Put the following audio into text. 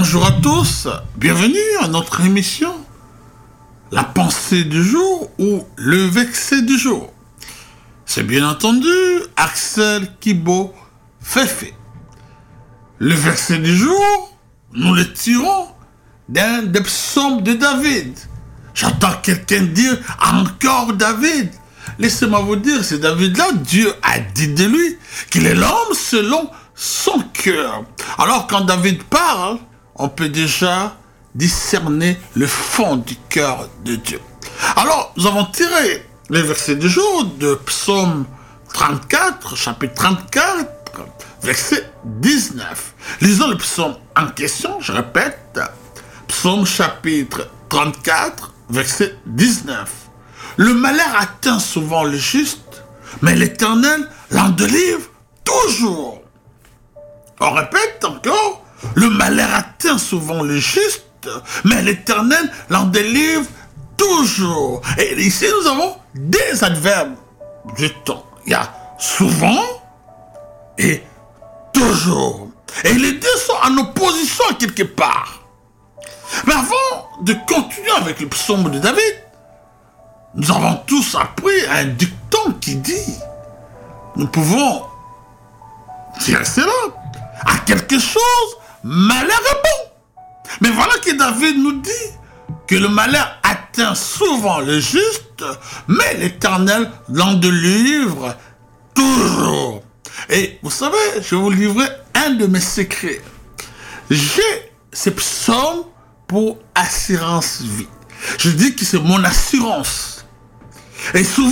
Bonjour à tous, bienvenue à notre émission La pensée du jour ou le verset du jour. C'est bien entendu Axel Kibo Fefe. Le verset du jour, nous le tirons d'un des psaumes de David. J'entends quelqu'un dire encore David. Laissez-moi vous dire, c'est David-là, Dieu a dit de lui qu'il est l'homme selon son cœur. Alors quand David parle, on peut déjà discerner le fond du cœur de Dieu. Alors, nous avons tiré les versets du jour de Psaume 34, chapitre 34, verset 19. Lisons le psaume en question, je répète, Psaume chapitre 34, verset 19. Le malheur atteint souvent le juste, mais l'Éternel l'en délivre toujours. On répète encore, le malheur atteint souvent le juste, mais l'Éternel l'en délivre toujours. Et ici, nous avons des adverbes du temps. Il y a souvent et toujours. Et les deux sont en opposition quelque part. Mais avant de continuer avec le psaume de David, nous avons tous appris un dicton qui dit, nous pouvons dire cela, à quelque chose, malheur est bon. Mais voilà que David nous dit que le malheur atteint souvent le juste, mais l'Éternel l'en délivre toujours. Et vous savez, je vais vous livrer un de mes secrets. J'ai ces psaumes pour assurance vie. Je dis que c'est mon assurance. Et souvent,